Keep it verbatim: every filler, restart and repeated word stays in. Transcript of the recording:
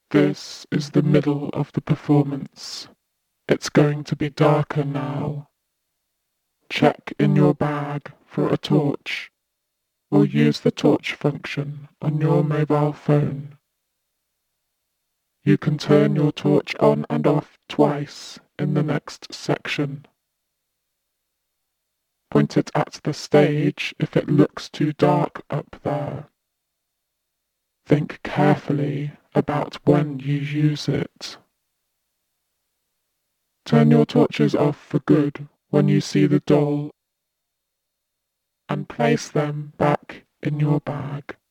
This is the middle of the performance. It's going to be darker now. Check in your bag for a torch, or use the torch function on your mobile phone. You can turn your torch on and off twice in the next section. Point it at the stage if it looks too dark up there. Think carefully about when you use it. Turn your torches off for good when you see the doll, and place them back in your bag.